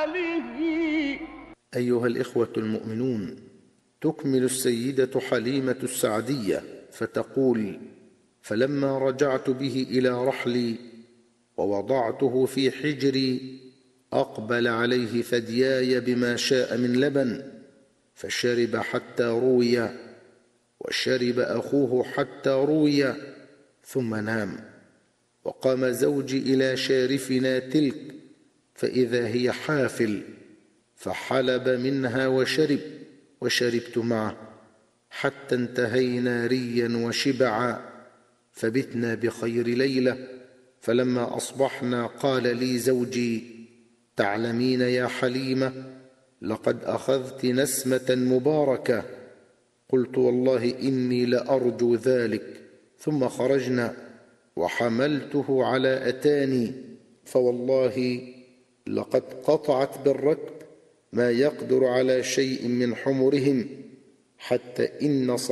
أيها الإخوة المؤمنون، تكمل السيدة حليمة السعدية فتقول: فلما رجعت به إلى رحلي ووضعته في حجري أقبل عليه ثدياي بما شاء من لبن، فشرب حتى روي، وشرب أخوه حتى روي، ثم نام. وقام زوجي إلى شارفنا تلك فإذا هي حافل، فحلب منها وشرب، وشربت معه حتى انتهينا ريا وشبعا، فبتنا بخير ليلة. فلما أصبحنا قال لي زوجي: تعلمين يا حليمة، لقد أخذت نسمة مباركة. قلت: والله إني لأرجو ذلك. ثم خرجنا وحملته على أتاني، فوالله لقد قطعت بالركب ما يقدر على شيء من حمرهم، حتى إن